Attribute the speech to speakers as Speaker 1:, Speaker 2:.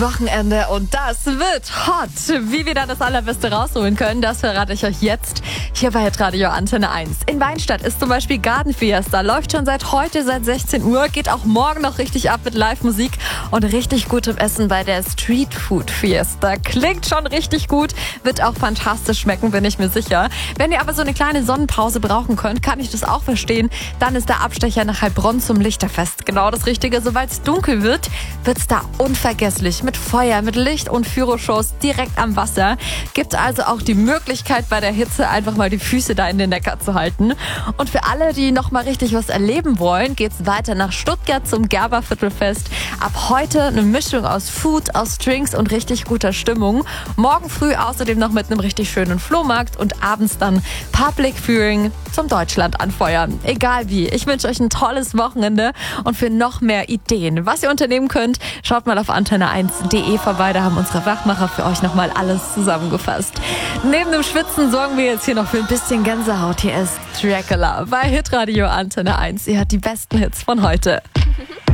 Speaker 1: Wochenende und das wird hot. Wie wir da das Allerbeste rausholen können, das verrate ich euch jetzt hier bei Hitradio Antenne 1. In Weinstadt ist zum Beispiel Garden Fiesta, läuft schon seit heute, seit 16 Uhr, geht auch morgen noch richtig ab mit Live-Musik und richtig gutem Essen bei der Street Food Fiesta. Klingt schon richtig gut, wird auch fantastisch schmecken, bin ich mir sicher. Wenn ihr aber so eine kleine Sonnenpause brauchen könnt, kann ich das auch verstehen. Dann ist der Abstecher nach Heilbronn zum Lichterfest genau das Richtige. Sobald es dunkel wird, wird's da unvergesslich. Mit Feuer, mit Licht und Fyroshows direkt am Wasser. Gibt also auch die Möglichkeit, bei der Hitze einfach mal die Füße da in den Neckar zu halten. Und für alle, die noch mal richtig was erleben wollen, geht's weiter nach Stuttgart zum Gerberviertelfest. Ab heute eine Mischung aus Food, aus Drinks und richtig guter Stimmung. Morgen früh außerdem noch mit einem richtig schönen Flohmarkt und abends dann Public Viewing zum Deutschland anfeuern. Egal wie. Ich wünsche euch ein tolles Wochenende und für noch mehr Ideen, was ihr unternehmen könnt, schaut mal auf antenne1.de vorbei. Da haben unsere Wachmacher für euch nochmal alles zusammengefasst. Neben dem Schwitzen sorgen wir jetzt hier noch für ein bisschen Gänsehaut. Hier ist Dracula bei Hitradio Antenne 1. Ihr hört die besten Hits von heute.